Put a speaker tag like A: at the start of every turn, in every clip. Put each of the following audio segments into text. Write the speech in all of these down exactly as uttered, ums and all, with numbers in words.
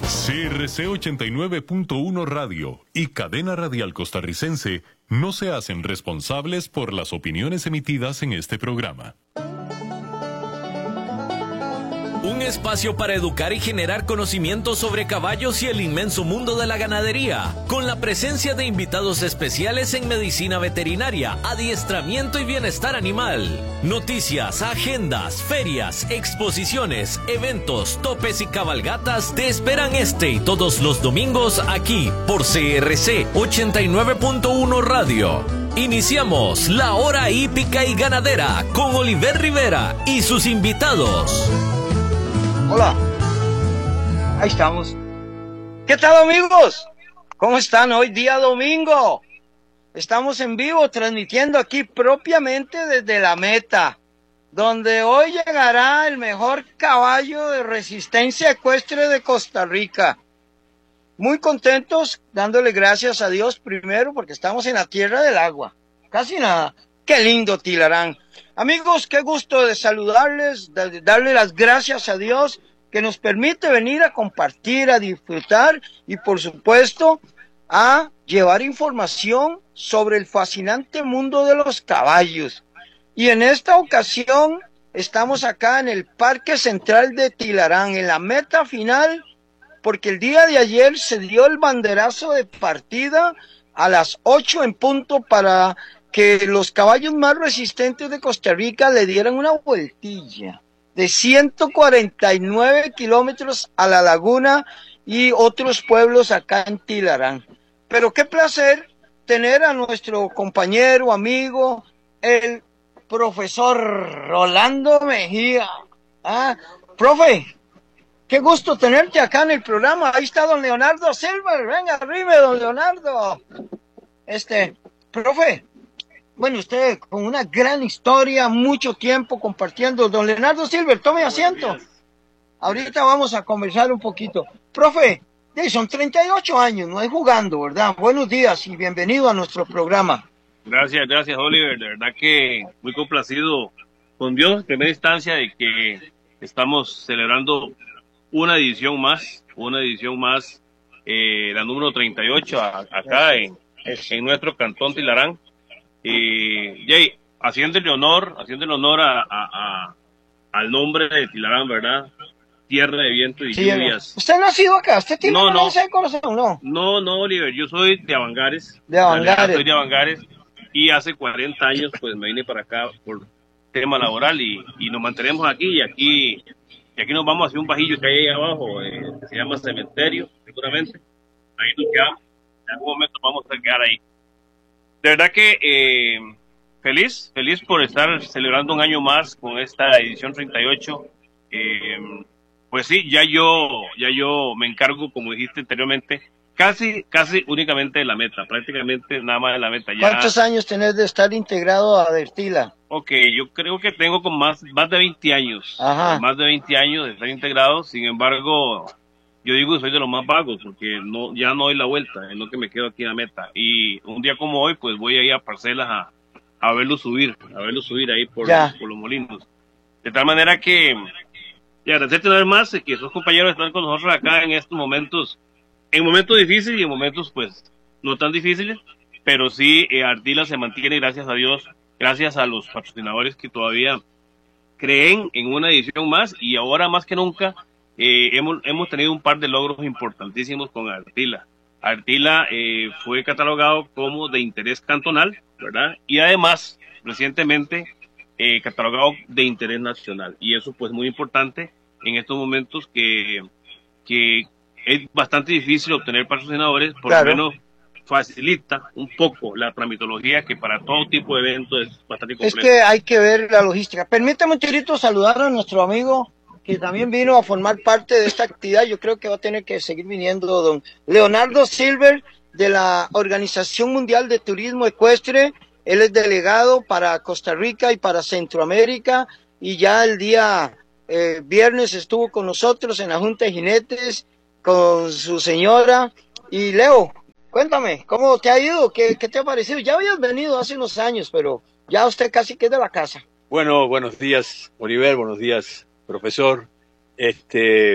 A: C R C ochenta y nueve punto uno Radio y Cadena Radial Costarricense no se hacen responsables por las opiniones emitidas en este programa.
B: Un espacio para educar y generar conocimientos sobre caballos y el inmenso mundo de la ganadería, con la presencia de invitados especiales en medicina veterinaria, adiestramiento y bienestar animal. Noticias, agendas, ferias, exposiciones, eventos, topes y cabalgatas te esperan este y todos los domingos aquí por C R C ochenta y nueve punto uno Radio. Iniciamos la hora hípica y ganadera con Oliver Rivera y sus invitados.
C: Hola, ahí estamos. ¿Qué tal, amigos? ¿Cómo están? Hoy día domingo. Estamos en vivo transmitiendo aquí propiamente desde la meta, donde hoy llegará el mejor caballo de resistencia ecuestre de Costa Rica. Muy contentos, dándole gracias a Dios primero porque estamos en la tierra del agua. Casi nada. Qué lindo Tilarán. Amigos, qué gusto de saludarles, de darle las gracias a Dios que nos permite venir a compartir, a disfrutar y por supuesto a llevar información sobre el fascinante mundo de los caballos. Y en esta ocasión estamos acá en el Parque Central de Tilarán, en la meta final, porque el día de ayer se dio el banderazo de partida a las ocho en punto para que los caballos más resistentes de Costa Rica le dieran una vueltilla de ciento cuarenta y nueve kilómetros a la laguna y otros pueblos acá en Tilarán. Pero qué placer tener a nuestro compañero, amigo, el profesor Rolando Mejía. Ah, profe, qué gusto tenerte acá en el programa. Ahí está don Leonardo Silver. Venga, arriba, don Leonardo. Este, profe, bueno, usted con una gran historia, mucho tiempo compartiendo. Don Leonardo Silver, tome asiento. Ahorita vamos a conversar un poquito. Profe, son treinta y ocho años, no es jugando, ¿verdad? Buenos días y bienvenido a nuestro programa.
D: Gracias, gracias, Oliver. De verdad que muy complacido con Dios en primera instancia de que estamos celebrando una edición más, una edición más, eh, la número treinta y ocho a, acá en, en nuestro cantón Tilarán. Y Jay, haciéndole honor, haciéndole honor a, a, a, al nombre de Tilarán, ¿verdad? Tierra de viento y sí, lluvias.
C: ¿Usted no ha nacido acá? ¿Usted tiene
D: no, no.
C: de corazón, no?
D: No, no, Oliver, yo soy de Avangares.
C: De Avangares.
D: Soy de Avangares y hace cuarenta años pues me vine para acá por tema laboral y, y nos mantenemos aquí y aquí y aquí nos vamos hacia un bajillo que hay ahí abajo, eh, que se llama Cementerio, seguramente. Ahí nos quedamos. En algún momento vamos a quedar ahí. De verdad que eh, feliz, feliz por estar celebrando un año más con esta edición treinta y ocho. Eh, pues sí, ya yo, ya yo me encargo, como dijiste anteriormente, casi, casi únicamente de la meta, prácticamente nada más de la meta. Ya...
C: ¿Cuántos años tenés de estar integrado a Dertila?
D: Ok, yo creo que tengo con más, más de veinte años,
C: Ajá.
D: más de veinte años de estar integrado. Sin embargo, yo digo que soy de los más vagos porque no, ya no doy la vuelta, es lo que me quedo aquí en la meta. Y un día como hoy, pues voy a ir a parcelas a, a verlo subir, a verlo subir ahí por, por los molinos. De tal manera que, y agradecerte una vez más que esos compañeros están con nosotros acá en estos momentos, en momentos difíciles y en momentos pues no tan difíciles, pero sí eh, Artila se mantiene, gracias a Dios, gracias a los patrocinadores que todavía creen en una edición más y ahora más que nunca. Eh, hemos, hemos tenido un par de logros importantísimos con Artila. Artila eh, fue catalogado como de interés cantonal, ¿verdad? Y además, recientemente, eh, catalogado de interés nacional. Y eso, pues, muy importante en estos momentos que, que es bastante difícil obtener patrocinadores, por
C: claro.
D: lo menos facilita un poco la tramitología, que para todo tipo de eventos es bastante complejo.
C: Es que hay que ver la logística. Permítame un tirito saludar a nuestro amigo que también vino a formar parte de esta actividad. Yo creo que va a tener que seguir viniendo don Leonardo Silver, de la Organización Mundial de Turismo Ecuestre. Él es delegado para Costa Rica y para Centroamérica, y ya el día eh, viernes estuvo con nosotros en la Junta de Jinetes, con su señora. Y Leo, cuéntame, ¿cómo te ha ido? ¿Qué, qué te ha parecido? Ya habías venido hace unos años, pero ya usted casi que es de la casa.
E: Bueno, buenos días, Oliver, buenos días, profesor. Este,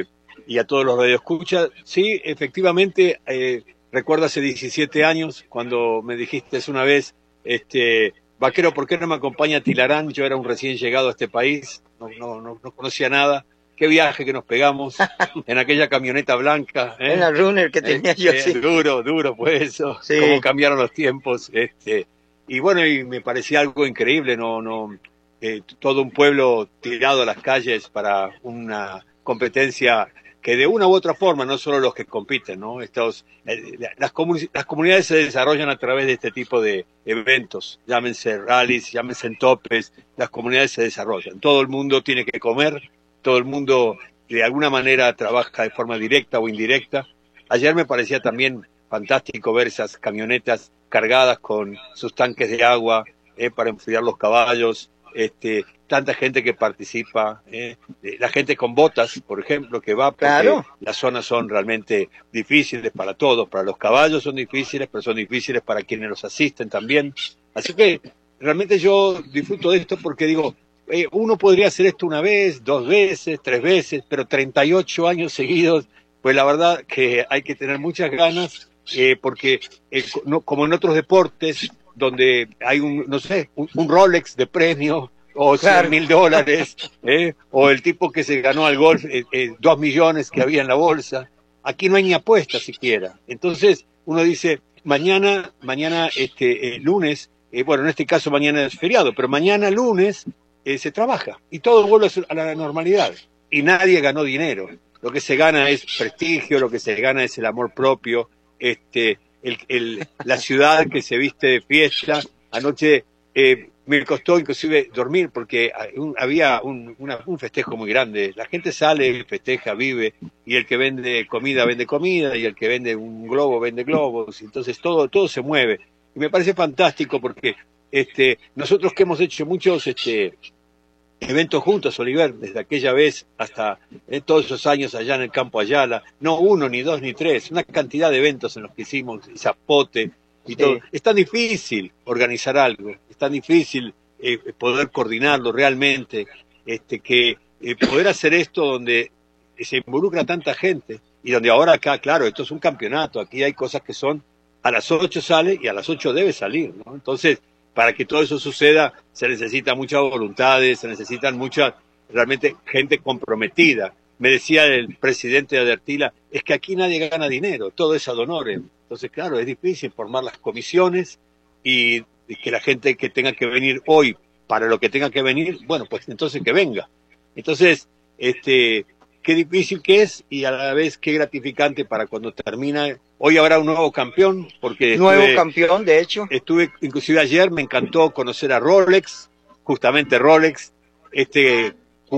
E: y a todos los radioescuchas. Sí, efectivamente, eh, recuerdo hace diecisiete años cuando me dijiste una vez, este, Vaquero, ¿por qué no me acompaña a Tilarán? Yo era un recién llegado a este país, no, no, no, no conocía nada. Qué viaje que nos pegamos en aquella camioneta blanca. ¿eh?
C: En la Runner que tenía
E: eh,
C: yo,
E: eh,
C: sí.
E: Duro, duro, pues eso.
C: Sí.
E: Cómo cambiaron los tiempos. Este, y bueno, y me parecía algo increíble, no, no, eh, todo un pueblo tirado a las calles para una competencia que de una u otra forma, no solo los que compiten, ¿no? Estos, eh, las, comuni las comunidades se desarrollan a través de este tipo de eventos, llámense rallies, llámense topes, las comunidades se desarrollan. Todo el mundo tiene que comer, todo el mundo de alguna manera trabaja de forma directa o indirecta. Ayer me parecía también fantástico ver esas camionetas cargadas con sus tanques de agua eh, para enfriar los caballos, este, tanta gente que participa, eh, la gente con botas, por ejemplo, que va porque
C: claro.
E: Las zonas son realmente difíciles para todos, para los caballos son difíciles, pero son difíciles para quienes los asisten también. Así que realmente yo disfruto de esto porque digo, eh, uno podría hacer esto una vez, dos veces, tres veces, pero treinta y ocho años seguidos, pues la verdad que hay que tener muchas ganas, eh, porque eh, no, como en otros deportes, donde hay un, no sé, un, un Rolex de premio, o cien mil dólares, ¿eh? O el tipo que se ganó al golf eh, eh, dos millones que había en la bolsa. Aquí no hay ni apuesta siquiera. Entonces uno dice, mañana, mañana este eh, lunes, eh, bueno, en este caso mañana es feriado, pero mañana lunes eh, se trabaja y todo vuelve a la normalidad y nadie ganó dinero. Lo que se gana es prestigio, lo que se gana es el amor propio, este, el, el, la ciudad que se viste de fiesta. Anoche eh, me costó inclusive dormir porque un, había un, una, un festejo muy grande. La gente sale, festeja, vive, y el que vende comida vende comida, y el que vende un globo vende globos. Entonces todo, todo se mueve. Y me parece fantástico porque este, nosotros que hemos hecho muchos este, eventos juntos, Oliver, desde aquella vez hasta eh, todos esos años allá en el Campo Ayala, no uno, ni dos, ni tres, una cantidad de eventos en los que hicimos, Zapote y todo. Sí. Es tan difícil organizar algo, es tan difícil eh, poder coordinarlo realmente, este, que eh, poder hacer esto donde se involucra tanta gente y donde ahora acá, claro, esto es un campeonato, aquí hay cosas que son a las ocho sale y a las ocho debe salir, ¿no? Entonces, para que todo eso suceda, se necesita muchas voluntades, se necesitan mucha, realmente, gente comprometida. Me decía el presidente de Adertila, es que aquí nadie gana dinero, todo es ad honorem. Entonces, claro, es difícil formar las comisiones y, y que la gente que tenga que venir hoy para lo que tenga que venir, bueno, pues entonces que venga. Entonces, este, qué difícil que es y a la vez qué gratificante para cuando termina. Hoy habrá un nuevo campeón, porque
C: nuevo
E: estuve,
C: campeón, de hecho.
E: Estuve, inclusive ayer, me encantó conocer a Rolex, justamente Rolex, este,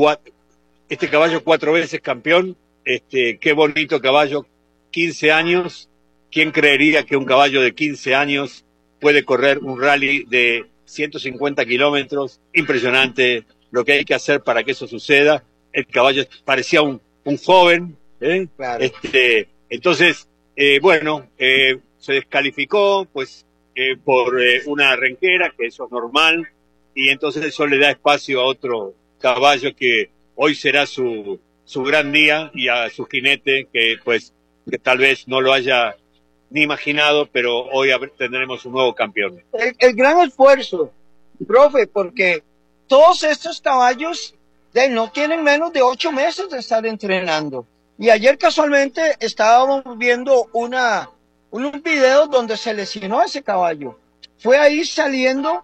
E: este caballo cuatro veces campeón, este, qué bonito caballo, quince años. ¿Quién creería que un caballo de quince años puede correr un rally de ciento cincuenta kilómetros? Impresionante lo que hay que hacer para que eso suceda. El caballo parecía un, un joven, ¿eh?
C: Claro.
E: Este, entonces, eh, bueno, eh, se descalificó pues eh, por eh, una renquera, que eso es normal, y entonces eso le da espacio a otro caballo que hoy será su, su gran día, y a su jinete que pues que tal vez no lo haya ni imaginado, pero hoy tendremos un nuevo campeón.
C: El, el gran esfuerzo, profe, porque todos estos caballos de, no tienen menos de ocho meses de estar entrenando. Y ayer casualmente estábamos viendo una, un video donde se lesionó ese caballo. Fue ahí saliendo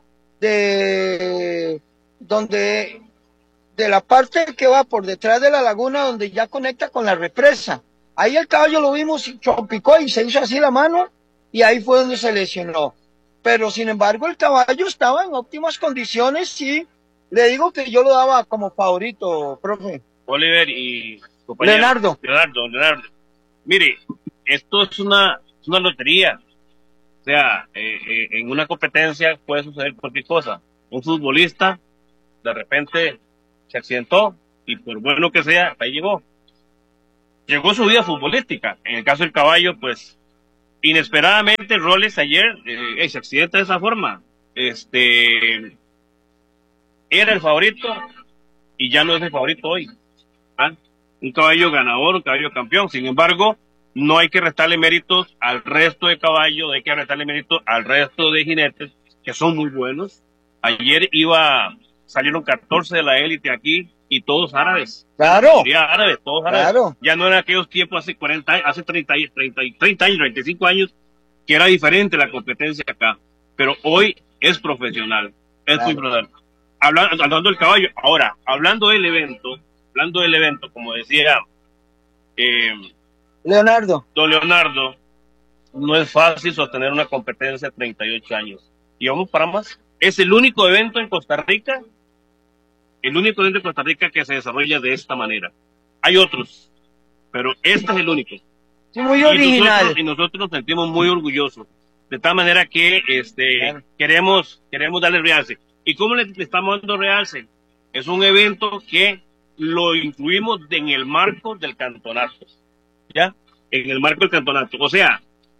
C: de, donde, de la parte que va por detrás de la laguna donde ya conecta con la represa. Ahí el caballo lo vimos y chopicó y se hizo así la mano y ahí fue donde se lesionó. Pero sin embargo el caballo estaba en óptimas condiciones y le digo que yo lo daba como favorito, profe.
D: Oliver y compañero.
C: Leonardo.
D: Leonardo, Leonardo. Mire, esto es una, es una lotería. O sea, eh, eh, en una competencia puede suceder cualquier cosa. Un futbolista de repente se accidentó y por bueno que sea, ahí llegó. Llegó su vida futbolística. En el caso del caballo, pues, inesperadamente Rolex ayer eh, se accidenta de esa forma. Este, era el favorito y ya no es el favorito hoy. ¿Ah? un caballo ganador, un caballo campeón. Sin embargo, no hay que restarle méritos al resto de caballos, hay que restarle méritos al resto de jinetes, que son muy buenos. Ayer iba, salieron catorce de la élite aquí, y todos árabes.
C: Claro.
D: Árabes, todos árabes.
C: Claro.
D: Ya no eran aquellos tiempos hace cuarenta años, hace treinta, treinta, treinta años, treinta y cinco años, que era diferente la competencia acá. Pero hoy es profesional, es
C: Claro.
D: muy profesional. Hablando, hablando del caballo, ahora, hablando del evento, hablando del evento, como decía eh,
C: Leonardo.
D: don Leonardo, no es fácil sostener una competencia de treinta y ocho años. Y vamos para más. Es el único evento en Costa Rica, el único evento en Costa Rica que se desarrolla de esta manera. Hay otros, pero este es el único.
C: Sí, muy
D: Y
C: original.
D: nosotros, y nosotros nos sentimos muy orgullosos. De tal manera que este
C: Claro.
D: queremos queremos darle realce. ¿Y cómo le, le estamos dando realce? Es un evento que lo incluimos en el marco del campeonato. ¿Ya? En el marco del campeonato. O sea,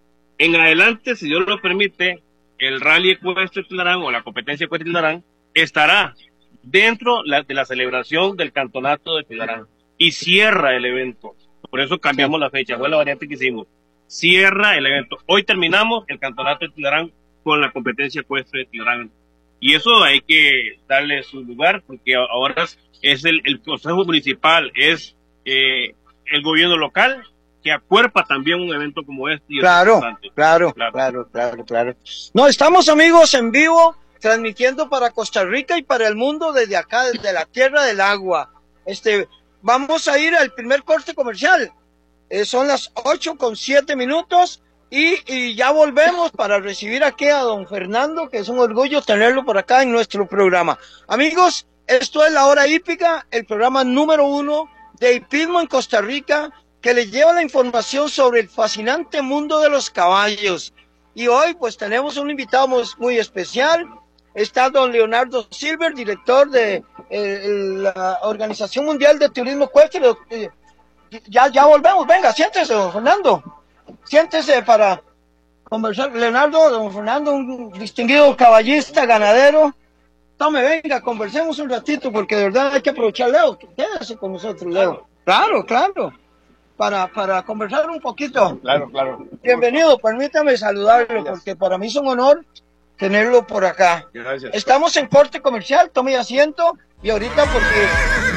D: en adelante, si Dios lo permite, el Rally Ecuestre Tilarán o la competencia Ecuestre Tilarán estará dentro la, de la celebración del campeonato de Tilarán y cierra el evento. Por eso cambiamos la fecha, fue la variante que hicimos. Cierra el evento. Hoy terminamos el campeonato de Tilarán con la competencia Ecuestre de Tilarán. Y eso hay que darle su lugar, porque ahora es el, el Consejo Municipal, es eh, el gobierno local, que acuerpa también un evento como este. Y
C: Claro,
D: es
C: claro,
D: Claro.
C: claro, claro, claro. No, estamos amigos en vivo, transmitiendo para Costa Rica y para el mundo desde acá, desde la Tierra del Agua. Este, vamos a ir al primer corte comercial. Eh, son las ocho con siete minutos y, y ya volvemos para recibir aquí a don Fernando, que es un orgullo tenerlo por acá en nuestro programa. Amigos, esto es La Hora Hípica, el programa número uno de hipismo en Costa Rica, que les lleva la información sobre el fascinante mundo de los caballos. Y hoy pues tenemos un invitado muy, muy especial. Está don Leonardo Silver, director de eh, la Organización Mundial de Turismo Ecuestre. Eh, ya, ya volvemos, venga, siéntese, don Fernando. Siéntese para conversar. Leonardo, don Fernando, un distinguido caballista, ganadero. Tome, venga, conversemos un ratito, porque de verdad hay que aprovechar, Leo. Quédese con nosotros, Leo. Claro, claro. Para, para conversar un poquito.
D: Claro, claro.
C: Bienvenido, permítame saludarlo, porque para mí es un honor tenerlo por acá.
D: Gracias.
C: Estamos en corte comercial, tome asiento, y ahorita porque...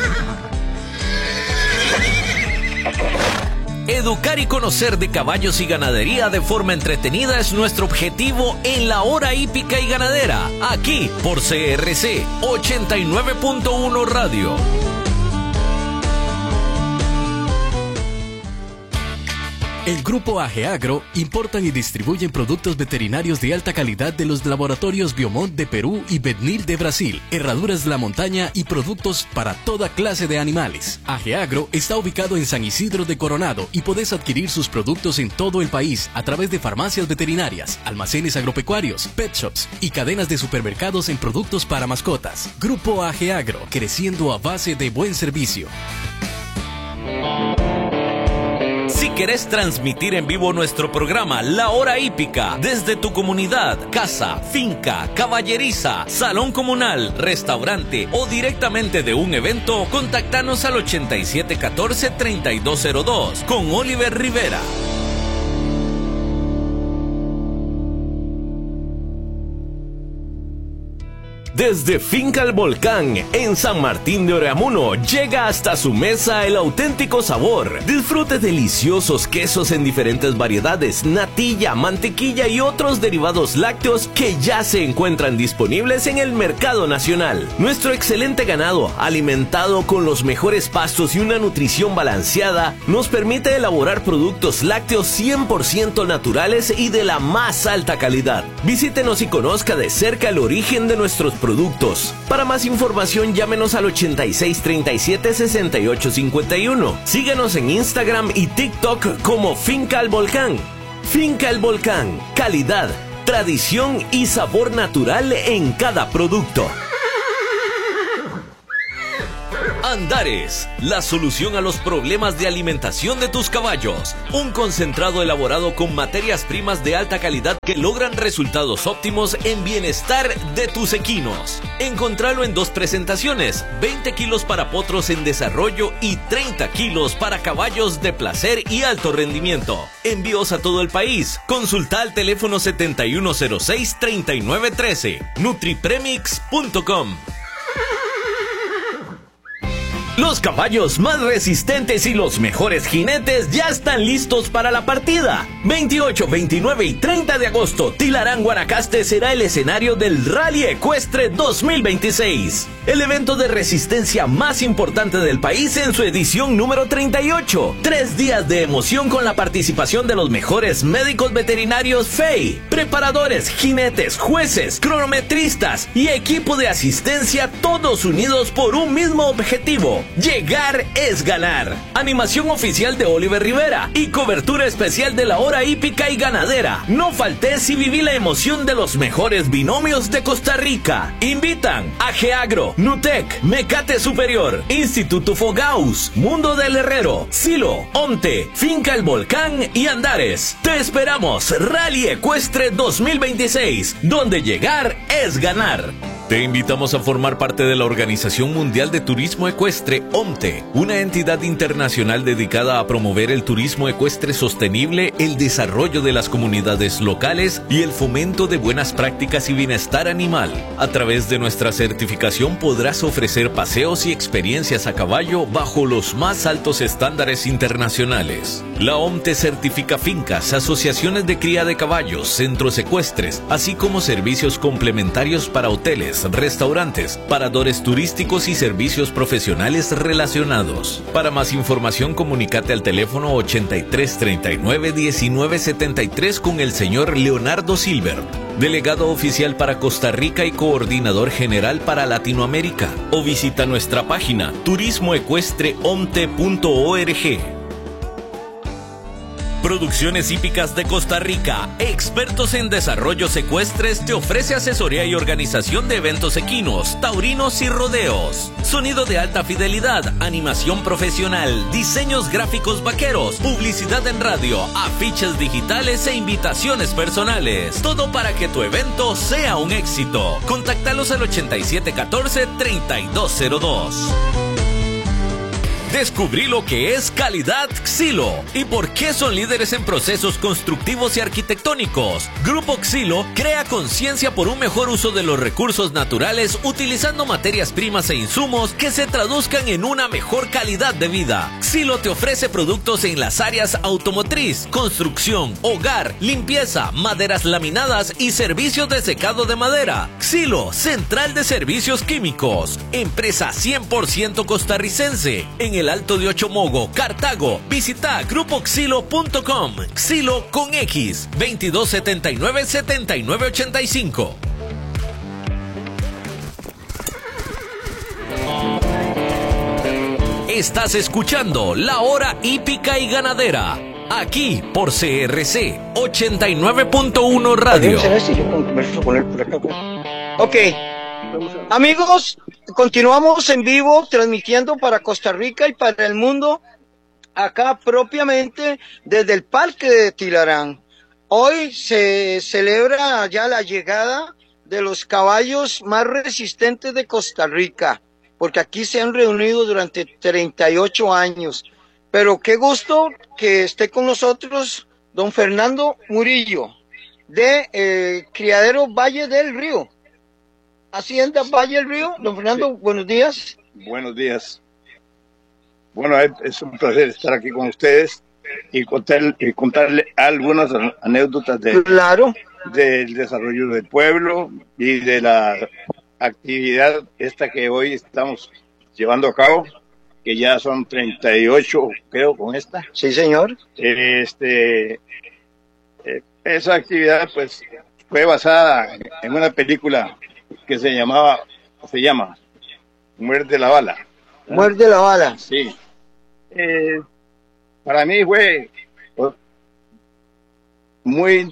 B: Educar y conocer de caballos y ganadería de forma entretenida es nuestro objetivo en La Hora Hípica y Ganadera, aquí por C R C ochenta y nueve punto uno Radio. El Grupo Ageagro importan y distribuyen productos veterinarios de alta calidad de los laboratorios Biomont de Perú y Betnil de Brasil, herraduras de la montaña y productos para toda clase de animales. Ageagro está ubicado en San Isidro de Coronado y podés adquirir sus productos en todo el país a través de farmacias veterinarias, almacenes agropecuarios, pet shops y cadenas de supermercados en productos para mascotas. Grupo Ageagro, creciendo a base de buen servicio. Si querés transmitir en vivo nuestro programa La Hora Hípica desde tu comunidad, casa, finca, caballeriza, salón comunal, restaurante o directamente de un evento, contactanos al ochenta y siete catorce treinta y dos cero dos con Oliver Rivera. Desde Finca El Volcán, en San Martín de Oreamuno, llega hasta su mesa el auténtico sabor. Disfrute deliciosos quesos en diferentes variedades, natilla, mantequilla y otros derivados lácteos que ya se encuentran disponibles en el mercado nacional. Nuestro excelente ganado, alimentado con los mejores pastos y una nutrición balanceada, nos permite elaborar productos lácteos cien por ciento naturales y de la más alta calidad. Visítenos y conozca de cerca el origen de nuestros productos. Productos. Para más información, llámenos al ochenta y seis treinta y siete sesenta y ocho cincuenta y uno. Síganos en Instagram y TikTok como Finca El Volcán. Finca El Volcán. Calidad, tradición y sabor natural en cada producto. Andares, la solución a los problemas de alimentación de tus caballos. Un concentrado elaborado con materias primas de alta calidad que logran resultados óptimos en bienestar de tus equinos. Encontralo en dos presentaciones, veinte kilos para potros en desarrollo y treinta kilos para caballos de placer y alto rendimiento. Envíos a todo el país. Consulta al teléfono setenta y uno cero seis, treinta y nueve trece. Nutripremix punto com. Los caballos más resistentes y los mejores jinetes ya están listos para la partida. veintiocho, veintinueve y treinta de agosto, Tilarán, Guanacaste será el escenario del Rally Ecuestre dos mil veintiséis. El evento de resistencia más importante del país en su edición número treinta y ocho. Tres días de emoción con la participación de los mejores médicos veterinarios F E I, preparadores, jinetes, jueces, cronometristas y equipo de asistencia, todos unidos por un mismo objetivo. Llegar es ganar. Animación oficial de Oliver Rivera y cobertura especial de la hora hípica y ganadera. No faltes y viví la emoción de los mejores binomios de Costa Rica. Invitan a Geagro, Nutec, Mecate Superior, Instituto Fogaus, Mundo del Herrero, Silo, Onte, Finca El Volcán y Andares. Te esperamos, Rally Ecuestre dos mil veintiséis, donde llegar es ganar. Te invitamos a formar parte de la Organización Mundial de Turismo Ecuestre, OMTE, una entidad internacional dedicada a promover el turismo ecuestre sostenible, el desarrollo de las comunidades locales y el fomento de buenas prácticas y bienestar animal. A través de nuestra certificación podrás ofrecer paseos y experiencias a caballo bajo los más altos estándares internacionales. La OMTE certifica fincas, asociaciones de cría de caballos, centros ecuestres, así como servicios complementarios para hoteles, restaurantes, paradores turísticos y servicios profesionales relacionados. Para más información, comunícate al teléfono ochenta y tres, treinta y nueve, diecinueve, setenta y tres con el señor Leonardo Silver, delegado oficial para Costa Rica y coordinador general para Latinoamérica, o visita nuestra página turismo ecuestre omte punto org. Producciones Hípicas de Costa Rica, expertos en desarrollos ecuestres, te ofrece asesoría y organización de eventos equinos, taurinos y rodeos. Sonido de alta fidelidad, animación profesional, diseños gráficos vaqueros, publicidad en radio, afiches digitales e invitaciones personales. Todo para que tu evento sea un éxito. Contáctalos al ochenta y siete catorce, treinta y dos cero dos. Descubrí lo que es calidad Xilo y por qué son líderes en procesos constructivos y arquitectónicos. Grupo Xilo crea conciencia por un mejor uso de los recursos naturales utilizando materias primas e insumos que se traduzcan en una mejor calidad de vida. Xilo te ofrece productos en las áreas automotriz, construcción, hogar, limpieza, maderas laminadas y servicios de secado de madera. Xilo, central de servicios químicos. Empresa cien por ciento costarricense. En el Alto de Ochomogo, Cartago. Visita grupo xilo punto com. Xilo con X, veintidós setenta y nueve, setenta y nueve ochenta y cinco. Estás escuchando La Hora Hípica y Ganadera, aquí por C R C ochenta y nueve punto uno Radio.
C: Ok. Amigos, continuamos en vivo transmitiendo para Costa Rica y para el mundo, acá propiamente desde el Parque de Tilarán. Hoy se celebra ya la llegada de los caballos más resistentes de Costa Rica, porque aquí se han reunido durante treinta y ocho años. Pero qué gusto que esté con nosotros don Fernando Murillo, de eh, Criadero Valle del Río. Hacienda Valle del Río. Don Fernando, sí. Buenos días.
E: Buenos días. Bueno, es un placer estar aquí con ustedes y, contar, y contarle algunas anécdotas de,
C: claro.
E: del desarrollo del pueblo y de la actividad esta que hoy estamos llevando a cabo, que ya son treinta y ocho, creo, con esta.
C: Sí, señor.
E: Este, esa actividad, pues, fue basada en una película que se llamaba, se llama Muerde la Bala. ¿Eh?
C: Muerde la Bala.
E: Sí. Eh, para mí fue muy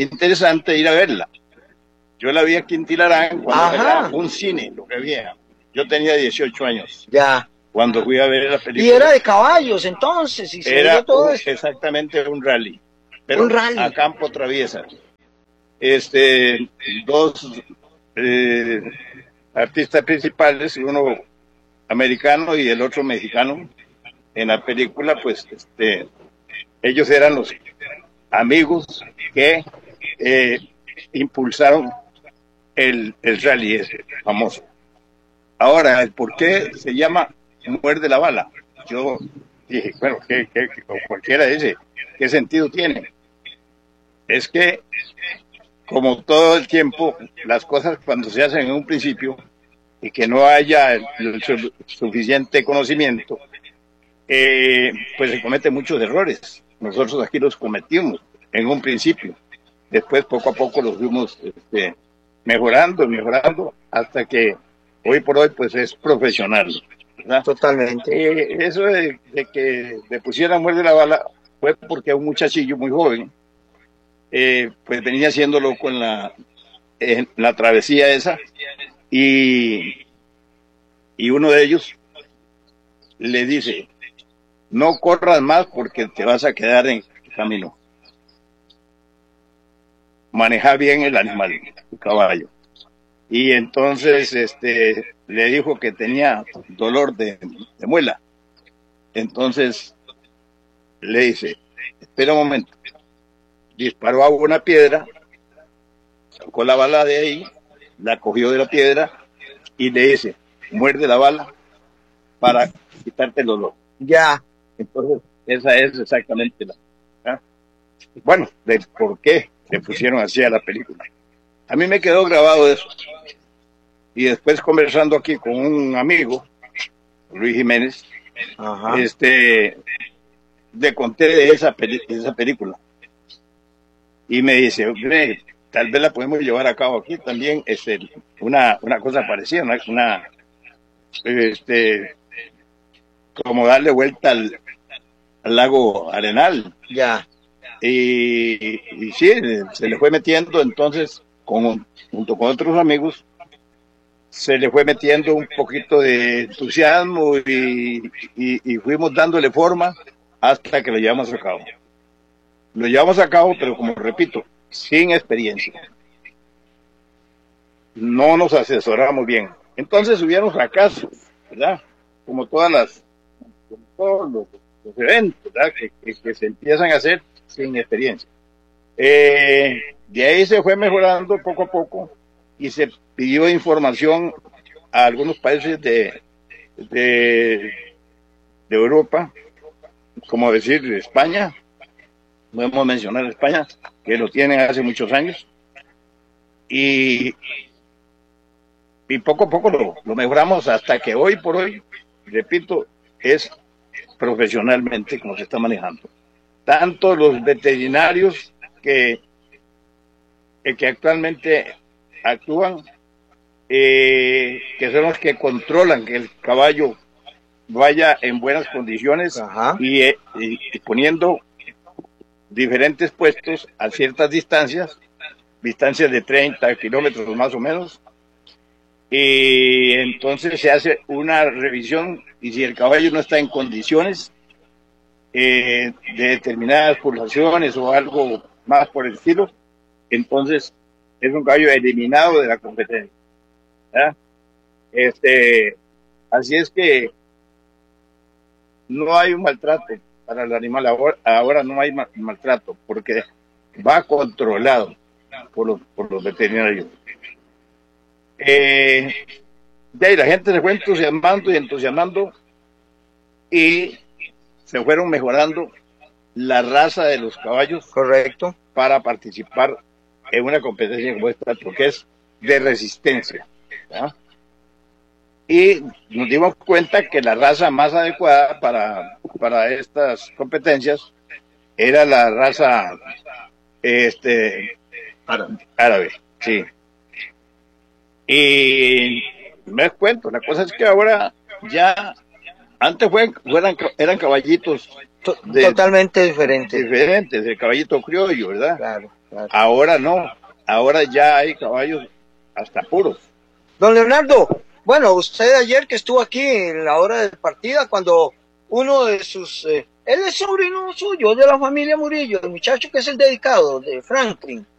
E: interesante ir a verla. Yo la vi aquí en Tilarán cuando era un cine, lo que había.
F: yo tenía dieciocho años.
C: Ya.
F: Cuando fui a ver la película.
C: Y era de caballos entonces, y se
F: Era
C: veía todo
F: un,
C: esto.
F: exactamente un rally. Pero
C: Un rally.
F: a campo traviesa. Este, dos eh, artistas principales, uno americano y el otro mexicano, en la película, pues, este, ellos eran los amigos que eh, impulsaron el, el rally ese famoso. Ahora, el por qué se llama Muerde la Bala. Yo dije, bueno, ¿qué, qué, qué, cualquiera dice, ¿qué sentido tiene? Es que, como todo el tiempo, las cosas cuando se hacen en un principio y que no haya el, el su, suficiente conocimiento, eh, pues se cometen muchos errores. Nosotros aquí los cometimos en un principio. Después, poco a poco, los fuimos este, mejorando, mejorando, hasta que hoy por hoy, pues es profesional, ¿verdad?
C: Totalmente.
F: Eh, eso de, de que le pusieran Muerde la Bala fue porque un muchachillo muy joven, eh, pues venía haciéndolo con la, eh, la travesía esa, y, y uno de ellos le dice, no corras más porque te vas a quedar en el camino. Maneja bien el animal, el caballo. Y entonces este le dijo que tenía dolor de, de muela. Entonces le dice, espera un momento. Disparó a una piedra, sacó la bala de ahí, la cogió de la piedra y le dice, muerde la bala para quitarte el dolor.
C: Ya.
F: Entonces, esa es exactamente la... ¿ah? Bueno, de por qué le pusieron así a la película. A mí me quedó grabado eso. Y después, conversando aquí con un amigo, Luis Jiménez,
C: Ajá.
F: este, le conté de esa, peli de esa película. Y me dice, tal vez la podemos llevar a cabo aquí también, este, una, una cosa parecida, una, una este, como darle vuelta al, al lago Arenal.
C: Ya.
F: Y, y sí, se le fue metiendo, entonces, con, junto con otros amigos, se le fue metiendo un poquito de entusiasmo y, y, y fuimos dándole forma hasta que lo llevamos a cabo. Lo llevamos a cabo, pero como repito, sin experiencia. No nos asesoramos bien. Entonces hubieron fracasos, ¿verdad? Como todas las, como todos los, los eventos, ¿verdad? Que, que, que se empiezan a hacer sin experiencia. Eh, de ahí se fue mejorando poco a poco y se pidió información a algunos países de, de, de Europa, como decir España. Podemos mencionar España, que lo tienen hace muchos años, y, y poco a poco lo, lo mejoramos hasta que hoy por hoy, repito, es profesionalmente como se está manejando. Tanto los veterinarios que, que actualmente actúan, eh, que son los que controlan que el caballo vaya en buenas condiciones y, y, y poniendo diferentes puestos a ciertas distancias, distancias de treinta kilómetros más o menos, y entonces se hace una revisión y si el caballo no está en condiciones eh, de determinadas pulsaciones o algo más por el estilo, entonces es un caballo eliminado de la competencia, ¿verdad? Este, así es que no hay un maltrato para el animal, ahora, ahora no hay mal, maltrato, porque va controlado por los, por los veterinarios. Eh, de ahí la gente se fue entusiasmando y entusiasmando y se fueron mejorando la raza de los caballos.
C: Correcto.
F: Para participar en una competencia como esta, porque es de resistencia, ¿verdad? Y nos dimos cuenta que la raza más adecuada para, para estas competencias era la raza este árabe, árabe sí. Y me das cuenta, la cosa es que ahora ya, antes fue, fueran, eran caballitos de,
C: totalmente diferentes.
F: Diferentes, el caballito criollo, ¿verdad?
C: Claro, claro.
F: Ahora no, ahora ya hay caballos hasta puros.
C: Don Leonardo, Bueno, usted ayer que estuvo aquí en la hora de partida, cuando uno de sus... Eh, él es sobrino suyo, de la familia Murillo, el muchacho que es el dedicado de Franklin.